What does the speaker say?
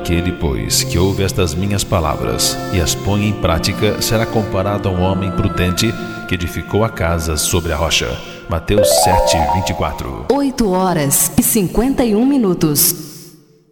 aquele, pois, que ouve estas minhas palavras e as põe em prática, será comparado a um homem prudente que edificou a casa sobre a rocha. Mateus 7:24. 8 horas e 51 minutos.